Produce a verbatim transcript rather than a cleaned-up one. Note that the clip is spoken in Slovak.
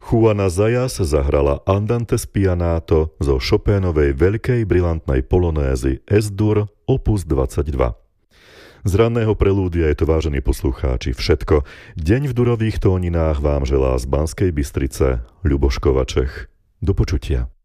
Juana Zayas zahrala Andante spianato zo Chopénovej veľkej brilantnej polonézy Es-dur opus dvadsaťdva. Z ranného prelúdia je to, vážení poslucháči, všetko. Deň v durových tóninách vám želá z Banskej Bystrice Ľuboš Kovačech. Do počutia.